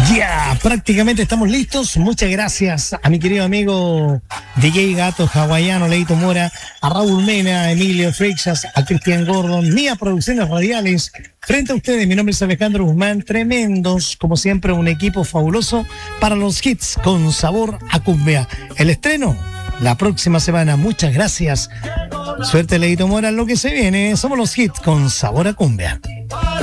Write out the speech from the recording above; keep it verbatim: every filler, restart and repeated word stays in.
Ya, prácticamente estamos listos. Muchas gracias a mi querido amigo D J Gato Hawaiano, Leito Mora, a Raúl Mena, a Emilio Freixas, a Cristian Gordon, Mía Producciones Radiales. Frente a ustedes, mi nombre es Alejandro Guzmán. Tremendos, como siempre, un equipo fabuloso para los hits con sabor a cumbia. El estreno la próxima semana. Muchas gracias. Suerte, Leito Mora, en lo que se viene. Somos los hits con sabor a cumbia.